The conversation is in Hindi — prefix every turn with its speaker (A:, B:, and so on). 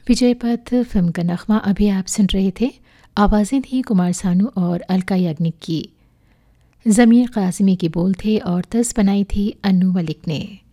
A: विजय पथ फिल्म का नगमा अभी आप सुन रहे थे। आवाज़ें थी कुमार सानू और अलका याग्निक की। ज़मीर कासिमी के बोल थे और तर्ज बनाई थी अन्नू मलिक ने।